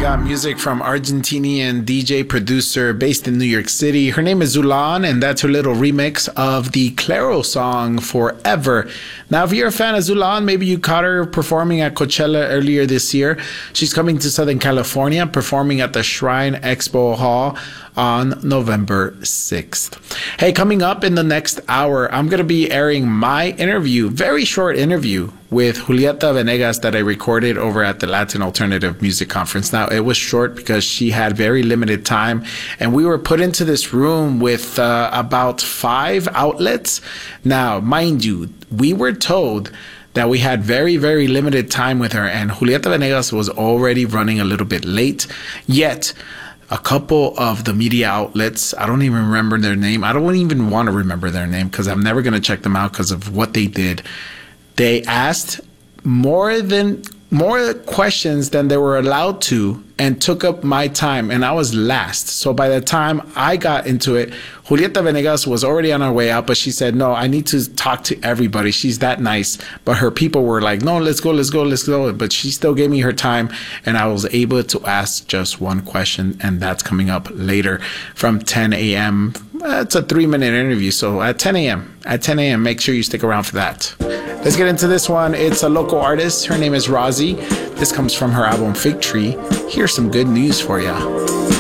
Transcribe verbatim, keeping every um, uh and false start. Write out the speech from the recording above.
got music from Argentinian D J producer based in New York City. Her name is Zulan, and that's her little remix of the Clairo song Forever. Now, if you're a fan of Zulan, maybe you caught her performing at Coachella earlier this year. She's coming to Southern California, performing at the Shrine Expo Hall on November sixth. Hey, coming up in the next hour, I'm going to be airing my interview, very short interview with Julieta Venegas that I recorded over at the Latin Alternative Music Conference. Now, it was short because she had very limited time, and we were put into this room with uh, about five outlets. Now, mind you, we were told that we had very, very limited time with her, and Julieta Venegas was already running a little bit late. Yet, a couple of the media outlets, I don't even remember their name. I don't even want to remember their name because I'm never going to check them out because of what they did. They asked more than more questions than they were allowed to and took up my time, and I was last. So by the time I got into it, Julieta Venegas was already on her way out, but she said, no, I need to talk to everybody. She's that nice. But her people were like, no, let's go, let's go, let's go. But she still gave me her time, and I was able to ask just one question, and that's coming up later from ten a.m. It's a three-minute interview, so at ten a.m. At ten a.m., make sure you stick around for that. Let's get into this one. It's a local artist. Her name is Rozzy. This comes from her album Fig Tree. Here's some good news for you.